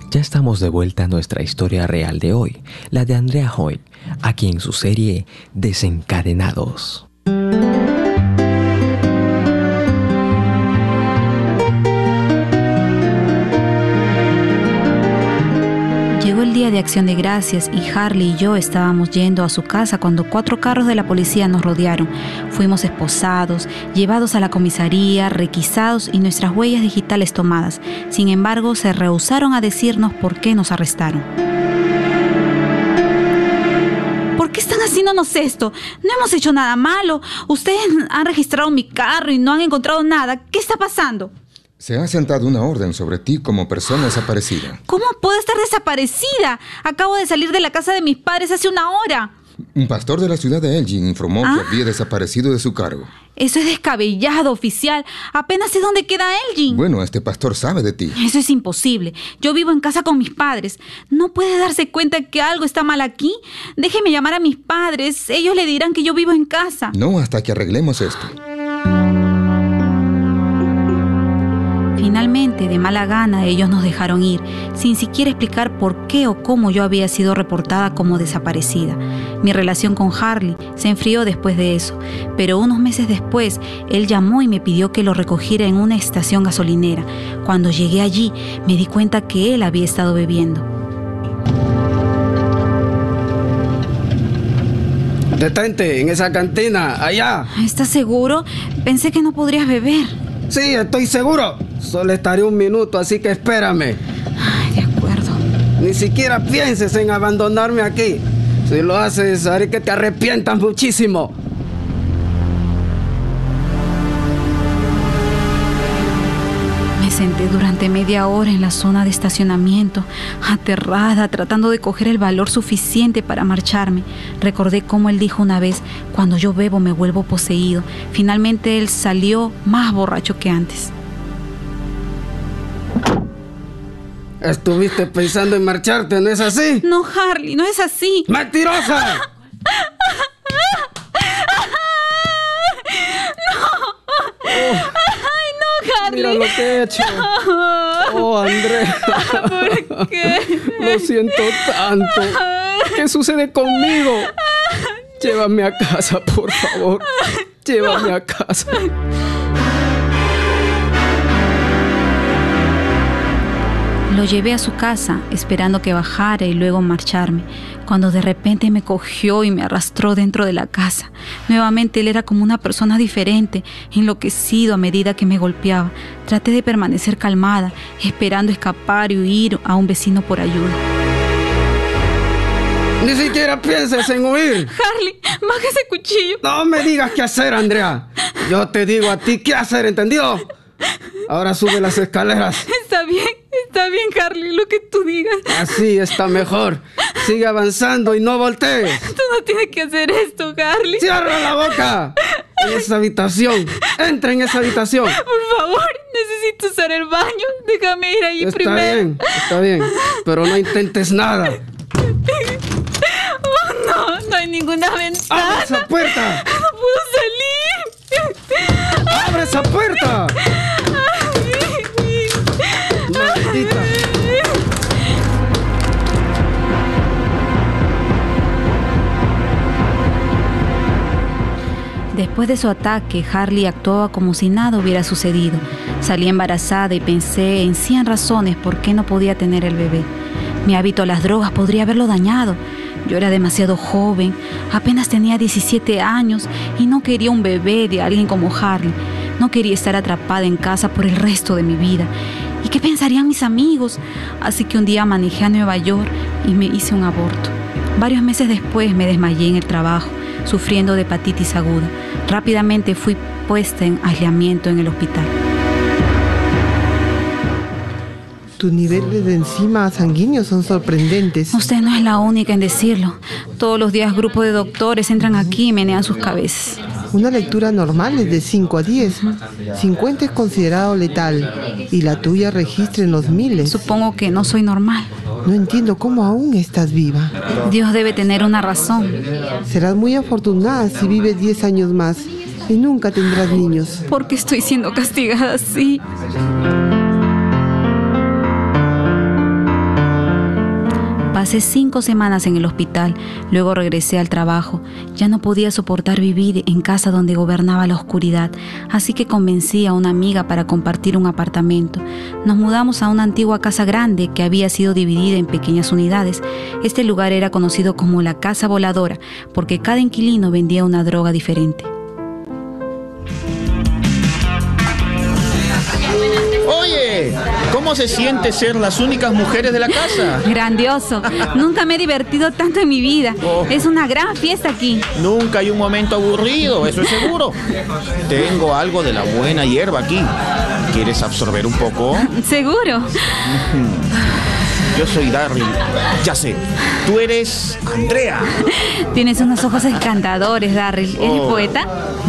Ya estamos de vuelta a nuestra historia real de hoy, la de Andrea Hoy, aquí en su serie Desencadenados. Llegó el día de Acción de Gracias y Harley y yo estábamos yendo a su casa cuando 4 carros de la policía nos rodearon. Fuimos esposados, llevados a la comisaría, requisados y nuestras huellas digitales tomadas. Sin embargo, se rehusaron a decirnos por qué nos arrestaron. ¿Por qué están haciéndonos esto? No hemos hecho nada malo. Ustedes han registrado mi carro y no han encontrado nada. ¿Qué está pasando? Se ha sentado una orden sobre ti como persona desaparecida. ¿Cómo puedo estar desaparecida? Acabo de salir de la casa de mis padres hace 1 hora. Un pastor de la ciudad de Elgin informó que había desaparecido de su cargo. Eso es descabellado, oficial. Apenas sé dónde queda Elgin. Bueno, este pastor sabe de ti. Eso es imposible. Yo vivo en casa con mis padres. ¿No puede darse cuenta que algo está mal aquí? Déjeme llamar a mis padres. Ellos le dirán que yo vivo en casa. No, hasta que arreglemos esto. Finalmente, de mala gana, ellos nos dejaron ir, sin siquiera explicar por qué o cómo yo había sido reportada como desaparecida. Mi relación con Harley se enfrió después de eso, pero unos meses después, él llamó y me pidió que lo recogiera en una estación gasolinera. Cuando llegué allí, me di cuenta que él había estado bebiendo. Detente, en esa cantina, allá. ¿Estás seguro? Pensé que no podrías beber. Sí, estoy seguro. Solo estaré 1 minuto, así que espérame. Ay, de acuerdo. Ni siquiera pienses en abandonarme aquí. Si lo haces, haré que te arrepientas muchísimo. Me senté durante media hora en la zona de estacionamiento, aterrada, tratando de coger el valor suficiente para marcharme. Recordé cómo él dijo una vez: cuando yo bebo me vuelvo poseído. Finalmente él salió más borracho que antes. Estuviste pensando en marcharte, ¿no es así? No, Harley, no es así. ¡Mentirosa! Harley. Mira lo que he hecho. Oh, Andrea. ¿Por qué? Lo siento tanto. ¿Qué sucede conmigo? Llévame a casa, por favor. Llévame a casa. Lo llevé a su casa, esperando que bajara y luego marcharme, cuando de repente me cogió y me arrastró dentro de la casa. Nuevamente él era como una persona diferente, enloquecido a medida que me golpeaba. Traté de permanecer calmada, esperando escapar y huir a un vecino por ayuda. Ni siquiera pienses en huir. Harley, baja ese cuchillo. No me digas qué hacer, Andrea. Yo te digo a ti qué hacer, ¿entendido? Ahora sube las escaleras. Está bien, Harley, lo que tú digas. Así está mejor. Sigue avanzando y no voltees. Tú no tienes que hacer esto, Harley. ¡Cierra la boca! En esa habitación. Entra en esa habitación. Por favor, necesito usar el baño. Déjame ir ahí primero. Está bien. Pero no intentes nada. Oh, no hay ninguna ventana. ¡Abre esa puerta! ¡No puedo salir! ¡Abre esa puerta! Maldita. Después de su ataque, Harley actuaba como si nada hubiera sucedido. Salí embarazada y pensé en 100 razones por qué no podía tener el bebé. Mi hábito a las drogas podría haberlo dañado. Yo era demasiado joven, apenas tenía 17 años y no quería un bebé de alguien como Harley. No quería estar atrapada en casa por el resto de mi vida. ¿Y qué pensarían mis amigos? Así que un día manejé a Nueva York y me hice un aborto. Varios meses después me desmayé en el trabajo, sufriendo de hepatitis aguda. Rápidamente fui puesta en aislamiento en el hospital. Tus niveles de enzimas sanguíneos son sorprendentes. Usted no es la única en decirlo. Todos los días grupos de doctores entran aquí y menean sus cabezas. Una lectura normal es de 5 a 10. 50 es considerado letal. Y la tuya registra en los miles. Supongo que no soy normal. No entiendo cómo aún estás viva. Dios debe tener una razón. Serás muy afortunada si vives 10 años más. Y nunca tendrás niños. ¿Por qué estoy siendo castigada así? Pasé 5 semanas en el hospital, luego regresé al trabajo. Ya no podía soportar vivir en casa donde gobernaba la oscuridad, así que convencí a una amiga para compartir un apartamento. Nos mudamos a una antigua casa grande que había sido dividida en pequeñas unidades. Este lugar era conocido como la Casa Voladora, porque cada inquilino vendía una droga diferente. Oye, ¿cómo se siente ser las únicas mujeres de la casa? Grandioso. Nunca me he divertido tanto en mi vida. Es una gran fiesta aquí. Nunca hay un momento aburrido, eso es seguro. Tengo algo de la buena hierba aquí. ¿Quieres absorber un poco? Seguro. Yo soy Darryl. Ya sé, tú eres Andrea. Tienes unos ojos encantadores, Darryl. ¿Eres poeta?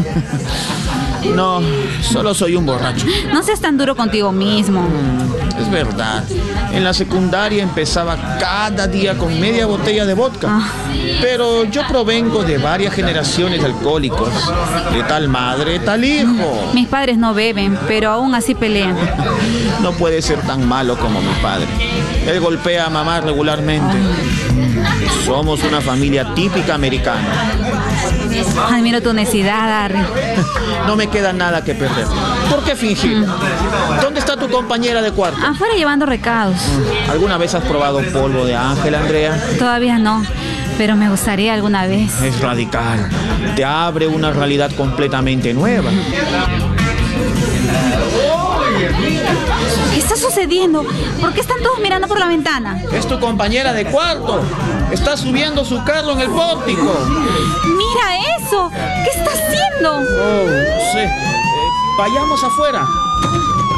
No, solo soy un borracho. No seas tan duro contigo mismo. Es verdad. En la secundaria empezaba cada día con media botella de vodka. Pero yo provengo de varias generaciones de alcohólicos. De tal madre, tal hijo. Mis padres no beben, pero aún así pelean. No puede ser tan malo como mi padre. Él golpea a mamá regularmente. Somos una familia típica americana. Admiro tu honestidad, Darryl. No me queda nada que perder. ¿Por qué fingir? ¿Dónde está tu compañera de cuarto? Afuera llevando recados. ¿Alguna vez has probado polvo de ángel, Andrea? Todavía no, pero me gustaría alguna vez. Es radical. Te abre una realidad completamente nueva. ¿Qué está sucediendo? ¿Por qué están todos mirando por la ventana? Es tu compañera de cuarto. Está subiendo su carro en el pórtico. ¡Mira eso! ¿Qué está haciendo? No sé. Vayamos afuera.